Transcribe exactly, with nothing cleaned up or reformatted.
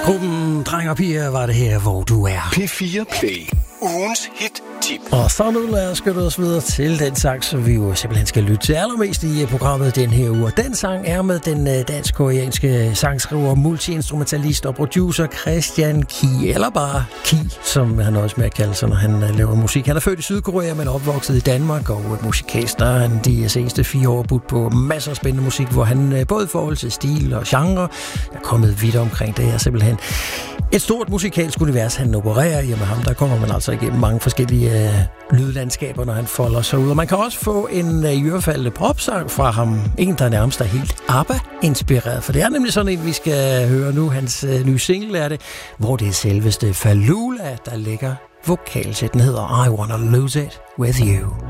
Gruppen Drenge og Piger var det her, hvor du er. P fire Play. Ugens hit-tip. Og så nu lad os skynde os videre til den sang, som vi jo simpelthen skal lytte til allermest i programmet den her uge. Den sang er med den dansk-koreanske sangskriver, multiinstrumentalist og producer Christian Ki, eller bare Ki, som han også med at kalde sig, når han laver musik. Han er født i Sydkorea, men opvokset i Danmark, og musikalsk, der har han de seneste fire år budt på masser af spændende musik, hvor han både i forhold til stil og genre er kommet vidt omkring det her simpelthen. Et stort musikalsk univers, han opererer i, og med ham der kommer man altså igennem mange forskellige øh, lydlandskaber, når han folder sig ud. Og man kan også få en øh, i hvert fald popsang fra ham. En, der nærmest er helt ABBA-inspireret. For det er nemlig sådan en, vi skal høre nu. Hans øh, nye single er det, hvor det er selveste Falula, der lægger vokalsæt. Den hedder I Wanna Lose It With You.